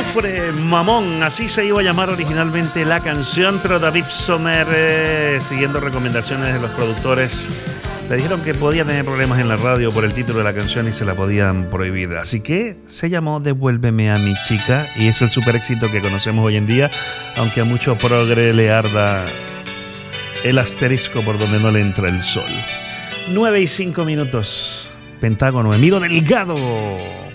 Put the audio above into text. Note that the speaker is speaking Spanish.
Azufre Mamón, así se iba a llamar originalmente la canción, pero David Sommer, siguiendo recomendaciones de los productores, le dijeron que podía tener problemas en la radio por el título de la canción y se la podían prohibir. Así que se llamó Devuélveme a mi chica y es el super éxito que conocemos hoy en día, aunque a mucho progre le arda el asterisco por donde no le entra el sol. 9:05. Pentágono, Emilio Delgado.